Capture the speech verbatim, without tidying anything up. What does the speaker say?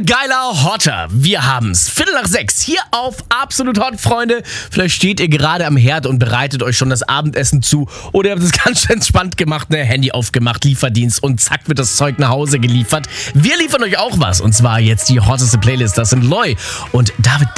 geiler Hotter. Wir haben's. Viertel nach sechs hier auf Absolut Hot, Freunde. Vielleicht steht ihr gerade am Herd und bereitet euch schon das Abendessen zu. Oder ihr habt es ganz schön entspannt gemacht, ne? Handy aufgemacht, Lieferdienst und zack wird das Zeug nach Hause geliefert. Wir liefern euch auch was. Und zwar jetzt die hotteste Playlist. Das sind Loy und David